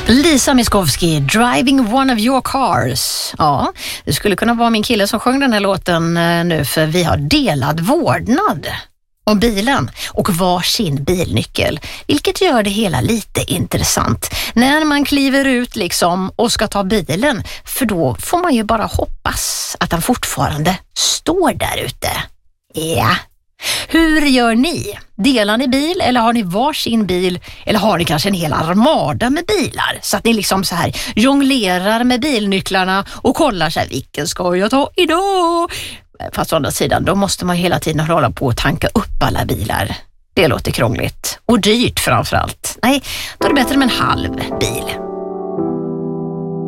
Lisa Miskovsky, Driving One of Your Cars. Ja, det skulle kunna vara min kille som sjöng den här låten nu, för vi har delad vårdnad om bilen och varsin bilnyckel, vilket gör det hela lite intressant när man kliver ut liksom och ska ta bilen, för då får man ju bara hoppas att den fortfarande står där ute. Ja. Hur gör ni? Delar ni bil eller har ni varsin bil, eller har ni kanske en hel armada med bilar så att ni liksom så här jonglerar med bilnycklarna och kollar så här, vilken ska jag ta idag? Fast å andra sidan, då måste man hela tiden hålla på att tanka upp alla bilar. Det låter krångligt och dyrt framförallt. Nej, då är det bättre med en halv bil.